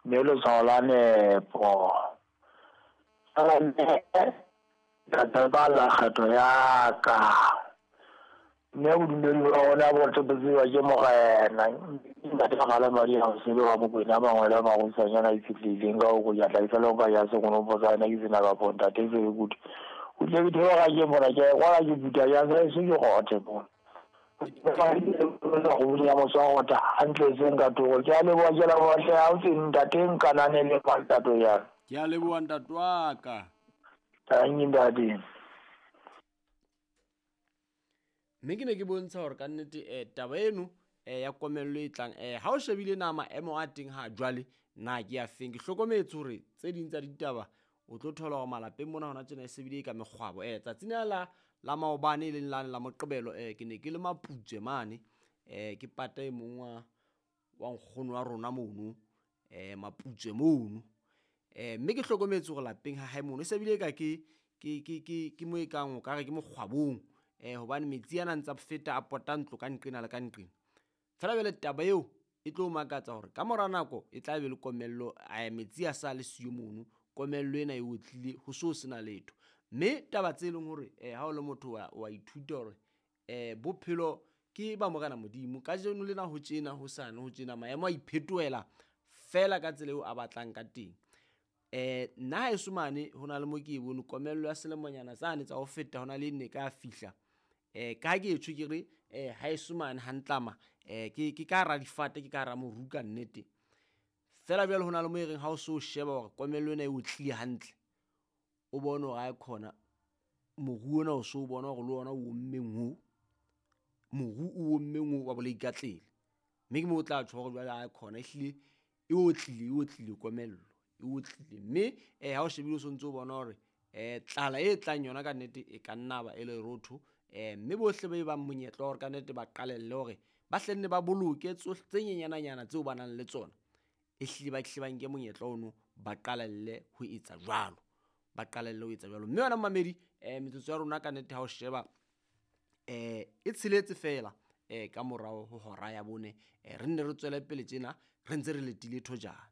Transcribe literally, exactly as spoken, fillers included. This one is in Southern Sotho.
mme le tsaolane po alane ka tsaba la kgato ya ka mme o dumedi wa ona bo tsebetsiwa ke mogena nna tla gala mari ha se le wa mo kwena bangwe la ba go tsanyana ifitlileng ka go ya tla ifela ka ya se go no botsana ke sena ka ponta te very good o tle ke thoga ke mona ke kwa ke buta ya se se ke gote bo ba ri go ya mo sa gota antle se nka to ke a le bo jela bo tle a o se ntateng kanane le paltato ya ke a leboa ntatwaka ta nyindadi mme ke ne ke bontsha hore ka nnete eh taba eno eh ya komello e tlang eh ha o shebile na maemo a teng ha jwale na ke a feng ke hlokometse hore tse ding tsa ditaba o tlo thola hore malapeng mona hona tjena e sebile ka mekgwabo eh tsatsing la la maobane le la la moqebelo eh ke ne ke le Maputse mane eh ke pata e mong wa wa nkgono wa rona mono eh Maputse mono eh mme ke hlokometse hore lapeng ha hae mono e sebile ka ke ke ke ke ke mo ekang o ka re ke mokgwabong eh hobane metsi ana ntsa feta a pota ntlo ka nqena le ka nqena fela bele taba eo e tlo makatsa hore ka mora nako e tla be le komello a metsi a sa le siyo mono komello ena e otlile ho so sena letho mme taba tse leng hore eh ha o le motho wa wa ithuta hore eh bophelo ke ba morana modimo ka jeno lena ho tjena ho sane ho tjena maemo a iphetoela fela ka tsela eo a batlang ka teng eh nna ha esumane hona le mo ke bone komello ya selemonyana tsane tsa ho feta hona le nne ka fihla eh ka ke etshwe ke re eh ha esumane hantlama eh ke ke ka ra difate ke ka ra moruka nnete fela bjale hona le mo ereng ha o so sheba hore komello ena e otlile hantle o bone hore a khona moru ona o so bona hore le ona o mmeng ho moru o mmeng ho wa bole ikatlele mme ke mo tla tsho hore jwale a khona e hlile e otlile e otlile komello e otlile mme eh ha o shebile o so ntse o bona hore eh tlala e tlang yona ka nnete e ka nna ba ele rotho eh mme bohle ba bang monyetlo hore ka nnete ba qalelle hore ba hlenne ba boloke tsohle tse nyenyana nyana tseo ba nang le tsona e hlile ba hlibang ke monyetlo ono ba qalelle ho etsa jwalo ba qalelle ho etsa jwalo mme ona mamedi eh metsotso ya rona ka nnete ha o sheba eh e tshiletse fela eh ka morao ho hora ya bone eh re nne re tswele pele tjena re ntse re letile thojana.